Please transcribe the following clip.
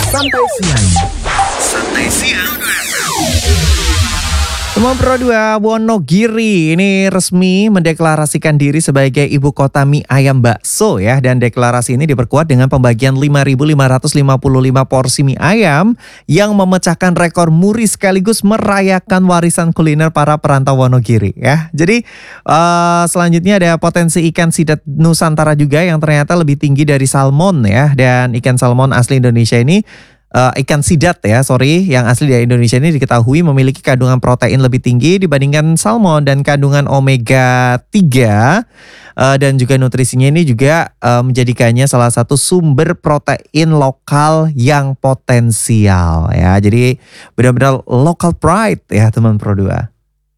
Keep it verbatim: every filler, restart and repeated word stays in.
Santai siang. Santai siang. Teman Pro dua, Wonogiri ini resmi mendeklarasikan diri sebagai ibu kota mie ayam bakso ya. Dan deklarasi ini diperkuat dengan pembagian lima ribu lima ratus lima puluh lima porsi mie ayam yang memecahkan rekor muri sekaligus merayakan warisan kuliner para perantau Wonogiri ya. Jadi uh, selanjutnya ada potensi ikan sidat Nusantara juga yang ternyata lebih tinggi dari salmon ya. Dan ikan salmon asli Indonesia ini Uh, ikan sidat ya, sorry, yang asli dari Indonesia ini diketahui memiliki kandungan protein lebih tinggi dibandingkan salmon dan kandungan omega tiga uh, dan juga nutrisinya ini juga uh, menjadikannya salah satu sumber protein lokal yang potensial ya. Jadi benar-benar local pride ya teman Pro dua.